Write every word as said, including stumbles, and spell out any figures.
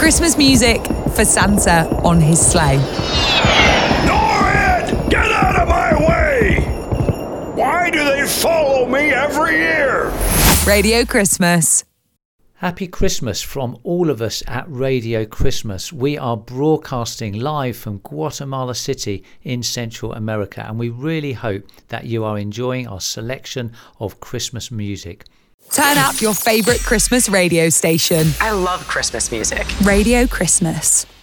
Christmas music for Santa on his sleigh. Norrid! Get out of my way! Why do they follow me every year? Radio Christmas. Happy Christmas from all of us at Radio Christmas. We are broadcasting live from Guatemala City in Central America, and we really hope that you are enjoying our selection of Christmas music. Turn up your favourite Christmas radio station. I love Christmas music. Radio Christmas.